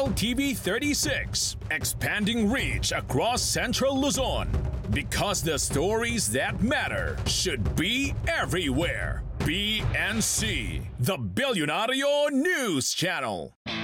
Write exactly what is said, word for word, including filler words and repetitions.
L T V thirty-six, expanding reach across Central Luzon. Because the stories that matter should be everywhere. B N C, the Billionario News Channel.